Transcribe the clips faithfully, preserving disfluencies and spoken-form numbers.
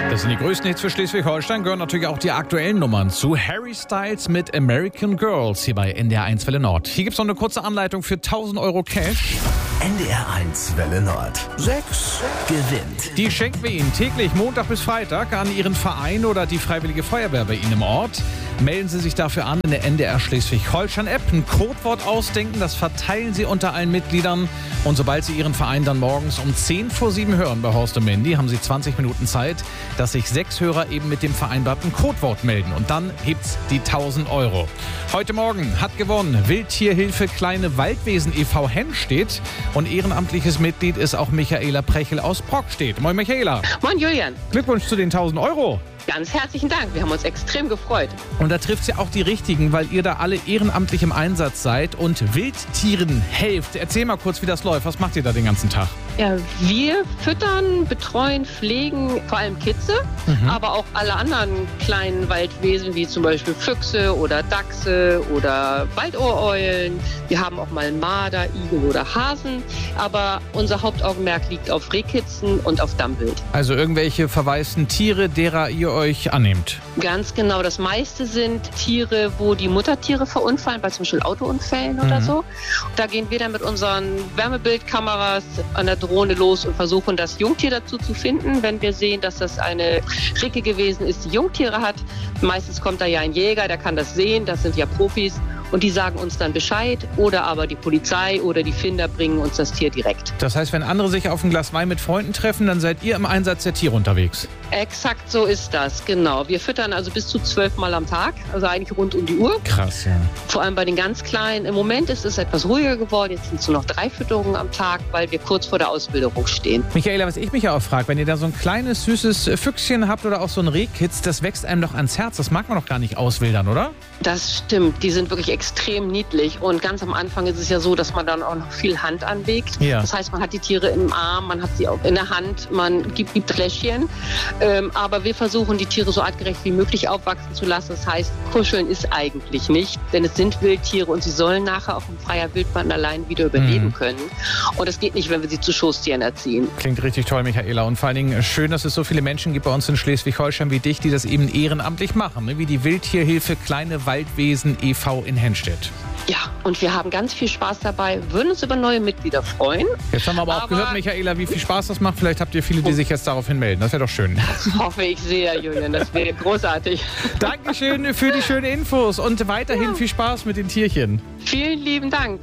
Das sind die größten Hits für Schleswig-Holstein, gehören natürlich auch die aktuellen Nummern zu. Harry Styles mit American Girls hier bei N D R eins Welle Nord. Hier gibt's noch eine kurze Anleitung für tausend Euro Cash. N D R eins Welle Nord. Sechs gewinnt. Die schenken wir Ihnen täglich Montag bis Freitag an Ihren Verein oder die Freiwillige Feuerwehr bei Ihnen im Ort. Melden Sie sich dafür an in der N D R Schleswig-Holstein-App. Ein Codewort ausdenken, das verteilen Sie unter allen Mitgliedern. Und sobald Sie Ihren Verein dann morgens um zehn vor sieben hören bei Horst und Mandy, haben Sie zwanzig Minuten Zeit, dass sich sechs Hörer eben mit dem vereinbarten Codewort melden. Und dann gibt's die tausend Euro. Heute Morgen hat gewonnen Wildtierhilfe Kleine Waldwesen e V Hennstedt. Und ehrenamtliches Mitglied ist auch Michaela Prechel aus Brockstedt. Moin Michaela. Moin Julian. Glückwunsch zu den tausend Euro. Ganz herzlichen Dank, wir haben uns extrem gefreut. Und da trifft ja auch die Richtigen, weil ihr da alle ehrenamtlich im Einsatz seid und Wildtieren helft. Erzähl mal kurz, wie das läuft. Was macht ihr da den ganzen Tag? Ja, wir füttern, betreuen, pflegen vor allem Kitze, mhm. aber auch alle anderen kleinen Waldwesen, wie zum Beispiel Füchse oder Dachse oder Waldohreulen. Wir haben auch mal Marder, Igel oder Hasen, aber unser Hauptaugenmerk liegt auf Rehkitzen und auf Dammwild. Also irgendwelche verwaisten Tiere, derer ihr euch annehmt? Ganz genau. Das meiste sind Tiere, wo die Muttertiere verunfallen, bei zum Beispiel Autounfällen oder mhm. so. Da gehen wir dann mit unseren Wärmebildkameras an der Drohne los und versuchen, das Jungtier dazu zu finden. Wenn wir sehen, dass das eine Ricke gewesen ist, die Jungtiere hat, meistens kommt da ja ein Jäger, der kann das sehen, das sind ja Profis. Und die sagen uns dann Bescheid oder aber die Polizei oder die Finder bringen uns das Tier direkt. Das heißt, wenn andere sich auf ein Glas Wein mit Freunden treffen, dann seid ihr im Einsatz der Tiere unterwegs? Exakt so ist das, genau. Wir füttern also bis zu zwölf Mal am Tag, also eigentlich rund um die Uhr. Krass, ja. Vor allem bei den ganz Kleinen. Im Moment ist es etwas ruhiger geworden. Jetzt sind es nur noch drei Fütterungen am Tag, weil wir kurz vor der Ausbilderung stehen. Michaela, was ich mich ja auch frage, wenn ihr da so ein kleines, süßes Füchschen habt oder auch so ein Rehkitz, das wächst einem doch ans Herz. Das mag man doch gar nicht auswildern, oder? Das stimmt. Die sind wirklich extrem niedlich. Und ganz am Anfang ist es ja so, dass man dann auch noch viel Hand anlegt. Ja. Das heißt, man hat die Tiere im Arm, man hat sie auch in der Hand, man gibt, gibt Fläschchen. Ähm, aber wir versuchen, die Tiere so artgerecht wie möglich aufwachsen zu lassen. Das heißt, kuscheln ist eigentlich nicht, denn es sind Wildtiere und sie sollen nachher auch in freier Wildbahn allein wieder überleben mhm. können. Und das geht nicht, wenn wir sie zu Schoßtieren erziehen. Klingt richtig toll, Michaela. Und vor allen Dingen schön, dass es so viele Menschen gibt bei uns in Schleswig-Holstein wie dich, die das eben ehrenamtlich machen, ne? Wie die Wildtierhilfe Kleine Waldwesen e V in Hennstedt. Ja, und wir haben ganz viel Spaß dabei, würden uns über neue Mitglieder freuen. Jetzt haben wir aber, aber auch gehört, Michaela, wie viel Spaß das macht. Vielleicht habt ihr viele, die sich jetzt daraufhin melden. Das wäre doch schön. Das hoffe ich sehr, Julian. Das wäre großartig. Dankeschön für die schönen Infos und weiterhin ja. viel Spaß mit den Tierchen. Vielen lieben Dank.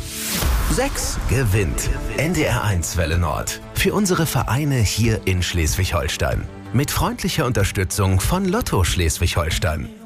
Sechs gewinnt. N D R eins Welle Nord. Für unsere Vereine hier in Schleswig-Holstein. Mit freundlicher Unterstützung von Lotto Schleswig-Holstein.